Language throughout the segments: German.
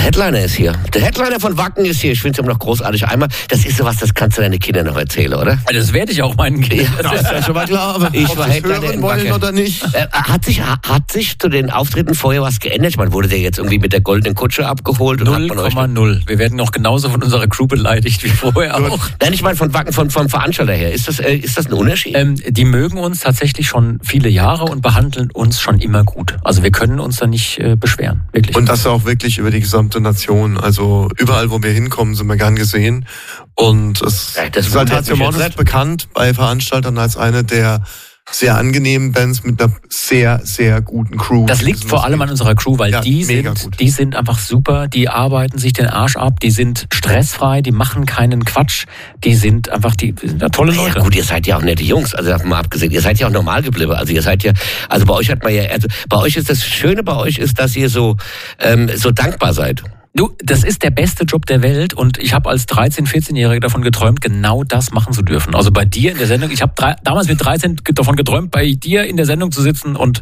Headliner ist hier. Der Headliner von Wacken ist hier. Ich finde es immer noch großartig. Einmal, das ist sowas, das kannst du deinen Kindern noch erzählen, oder? Das werde ich auch meinen Kindern. Ja, das ist ja schon mal klar. Aber ich war Headliner in Wacken oder nicht. Hat sich zu den Auftritten vorher was geändert? Ich meine, wurde der jetzt irgendwie mit der goldenen Kutsche abgeholt? 0,0. Wir werden noch genauso von unserer Crew beleidigt wie vorher auch. Nein, ich meine von Wacken, vom Veranstalter her. Ist das ein Unterschied? Die mögen uns tatsächlich schon viele Jahre und behandeln uns schon immer gut. Also wir können uns da nicht beschweren. Wirklich. Und das auch wirklich über die gesamte Nation. Also überall, wo wir hinkommen, sind wir gern gesehen. Und Saltatio Mortis ist bekannt bei Veranstaltern als eine der sehr angenehmen Bands mit einer sehr, sehr guten Crew. Das liegt vor allem an unserer Crew, weil die sind einfach super, die arbeiten sich den Arsch ab, die sind stressfrei, die machen keinen Quatsch, die sind einfach tolle Leute. Ja gut, ihr seid ja auch nette Jungs, also davon mal abgesehen, ihr seid ja auch normal geblieben, also ihr seid ja, also bei euch hat man ja, also bei euch ist das Schöne bei euch ist, dass ihr so dankbar seid. Du, das ist der beste Job der Welt und ich habe als 13-, 14-Jähriger davon geträumt, genau das machen zu dürfen. Also bei dir in der Sendung, ich habe damals mit 13 davon geträumt, bei dir in der Sendung zu sitzen und...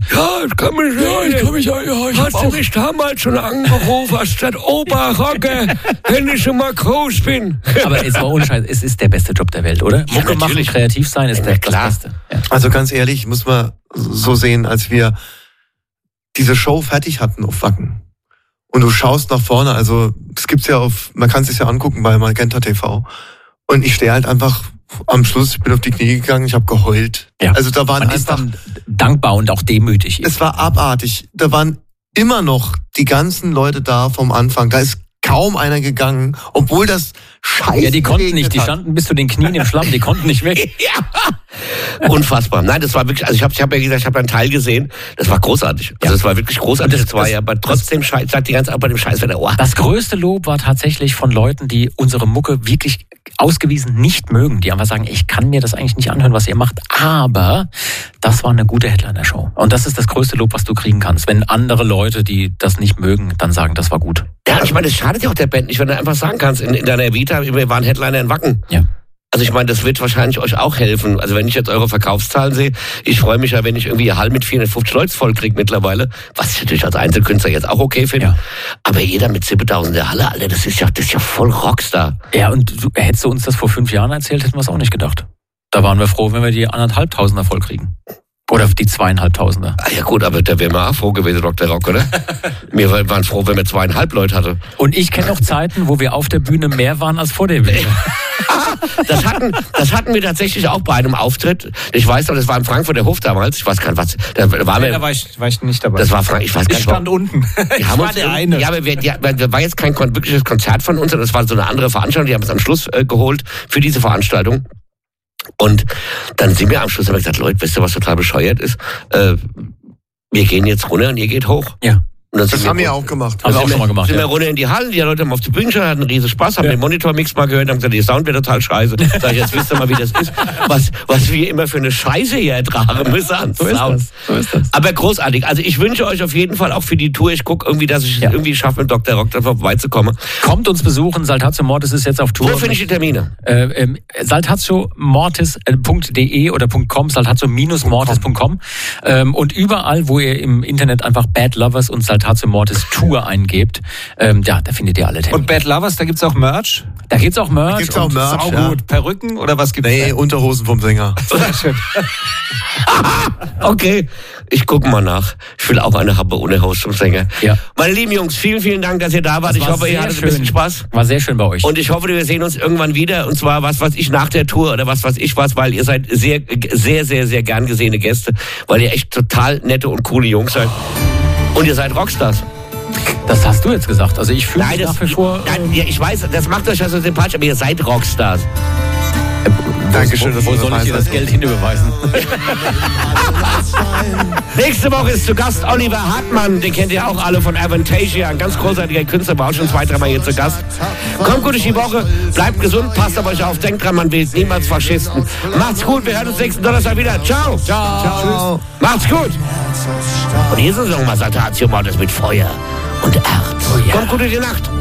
Hast du mich damals schon angerufen, hast gesagt, Opa Rocke, wenn ich schon mal groß bin. Aber es war ohne Scheiß, es ist der beste Job der Welt, oder? Mucke machen, kreativ sein ist das Beste. Ja. Also ganz ehrlich, muss man so sehen, als wir diese Show fertig hatten auf Wacken. Und du schaust nach vorne, also es gibt's ja man kann es sich ja angucken bei Magenta TV. Und ich stehe halt einfach am Schluss, ich bin auf die Knie gegangen, ich habe geheult. Ja. Also da waren man ist dann dankbar und auch demütig. Es war abartig. Da waren immer noch die ganzen Leute da vom Anfang. Da ist kaum einer gegangen, obwohl das scheiße. Ja, die konnten nicht, die standen bis zu den Knien im Schlamm, die konnten nicht weg. Ja. Unfassbar. Nein, das war wirklich, also ich habe ja gesagt, ich habe einen Teil gesehen, das war großartig. Also das war wirklich großartig. Das war ja aber trotzdem sagt die ganze Zeit bei dem Scheißwetter. Oh. Das größte Lob war tatsächlich von Leuten, die unsere Mucke wirklich ausgewiesen nicht mögen, die einfach sagen, ich kann mir das eigentlich nicht anhören, was ihr macht, aber das war eine gute Headliner-Show. Und das ist das größte Lob, was du kriegen kannst. Wenn andere Leute, die das nicht mögen, dann sagen, das war gut. Ja, ich meine, das schadet ja auch der Band nicht, wenn du einfach sagen kannst, in deiner Vita, wir waren Headliner in Wacken. Ja. Also ich meine, das wird wahrscheinlich euch auch helfen. Also wenn ich jetzt eure Verkaufszahlen sehe, ich freue mich ja, wenn ich irgendwie eine Halle mit 450 Leuten voll kriege mittlerweile, was ich natürlich als Einzelkünstler jetzt auch okay finde. Ja. Aber jeder mit 7.000 der Halle, Alter, das ist ja voll Rockstar. Ja, und hättest du uns das vor 5 Jahren erzählt, hätten wir es auch nicht gedacht. Da waren wir froh, wenn wir die 1.500er voll kriegen. Oder die 2.500er. Ah ja gut, aber da wären wir auch froh gewesen, Dr. Rock, oder? Wir waren froh, wenn wir 2,5 Leute hatten. Und ich kenne auch Zeiten, wo wir auf der Bühne mehr waren als vor der Bühne. Das hatten wir tatsächlich auch bei einem Auftritt. Ich weiß noch, das war im Frankfurter Hof damals. Ich weiß gar nicht, was. Da war ich nicht dabei. Das war Frank. Ich weiß gar nicht. Ich stand unten. Ich war der eine. Ja, aber war jetzt kein wirkliches Konzert von uns, sondern das war so eine andere Veranstaltung. Die haben es am Schluss geholt für diese Veranstaltung. Und dann sind wir am Schluss, haben wir gesagt, Leute, wisst ihr, was total bescheuert ist? Wir gehen jetzt runter und ihr geht hoch. Ja. Das haben wir auch gemacht. Haben wir auch schon mal gemacht. Sind wir runter in die Halle, die Leute haben auf die Bühne geschaut, hatten einen riesen Spaß, haben den Monitormix mal gehört, haben gesagt, der Sound wird total scheiße. Sag ich, jetzt wisst ihr mal, wie das ist. Was wir immer für eine Scheiße hier ertragen müssen an Sound. So ist das. Aber großartig. Also ich wünsche euch auf jeden Fall auch für die Tour, ich gucke irgendwie, dass ich es irgendwie schaffe, mit Dr. Rock da vorbeizukommen. Kommt uns besuchen, Saltatio Mortis ist jetzt auf Tour. Wo finde ich die Termine? saltatiomortis.de oder .com, saltatio-mortis.com und überall, wo ihr im Internet einfach Bad Lovers und Saltatio Mortis Tour eingebt, da findet ihr alle Termine. Und Bad Lovers, da gibt's auch Merch? Da gibt's auch Merch. Gibt's auch Merch, saugut. Perücken oder was gibt's? Nee, Unterhosen vom Sänger. Sehr schön. Okay, ich gucke mal nach. Ich will auch eine Happe ohne Hose vom Sänger. Ja. Meine lieben Jungs, vielen, vielen Dank, dass ihr da wart. Ich hoffe, ihr hattet ein bisschen Spaß. War sehr schön bei euch. Und ich hoffe, wir sehen uns irgendwann wieder. Und zwar was weiß ich nach der Tour oder was weiß ich was, weil ihr seid sehr, sehr, sehr, sehr gern gesehene Gäste, weil ihr echt total nette und coole Jungs seid. Und ihr seid Rockstars. Das hast du jetzt gesagt. Also ich fühle mich nach wie vor... Nein, ich weiß, das macht euch ja so sympathisch, aber ihr seid Rockstars. Dankeschön. Wo soll ich dir das Geld hinüberweisen? Nächste Woche ist zu Gast Oliver Hartmann. Den kennt ihr auch alle von Avantasia. Ein ganz großartiger Künstler, war auch schon 2-3 Mal hier zu Gast. Kommt gut durch die Woche, bleibt gesund, passt auf euch auf. Denkt dran, man wählt niemals Faschisten. Macht's gut, wir hören uns nächsten Donnerstag wieder. Ciao. Ciao. Macht's gut. Und hier ist es nochmal Saltatio Mortis mit Feuer und Erz. Kommt gut in die Nacht.